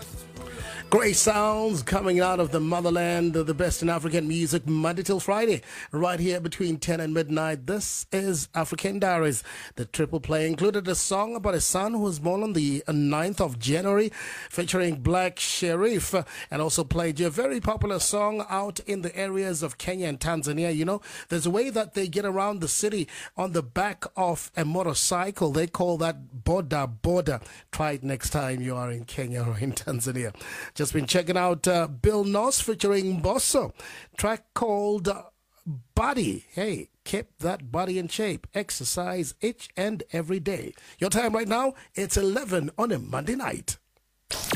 Great sounds coming out of the motherland, the best in African music, Monday till Friday, right here between 10 and midnight. This is African Diaries. The triple play included a song about a son who was born on the 9th of January, featuring Black Sherif, and also played a very popular song out in the areas of Kenya and Tanzania. You know, there's a way that they get around the city on the back of a motorcycle. They call that boda boda. Try it next time you are in Kenya or in Tanzania. Just been checking out Bill Noss featuring Bosso, track called Body. Hey, keep that body in shape. Exercise each and every day. Your time right now, it's 11 on a Monday night.